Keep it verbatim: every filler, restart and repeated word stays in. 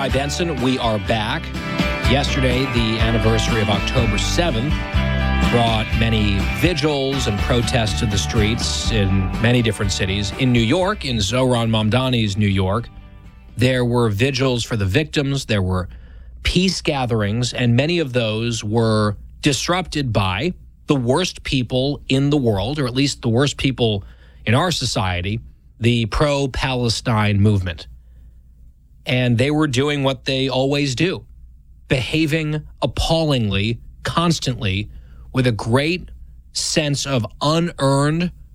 Guy Benson. We are back. Yesterday, the anniversary of October seventh brought many vigils and protests to the streets in many different cities. In New York, in Zohran Mamdani's New York, there were vigils for the victims. There were peace gatherings, and many of those were disrupted by the worst people in the world, or at least the worst people in our society, the pro-Palestine movement. And they were doing what they always do, behaving appallingly, constantly, with a great sense of unearned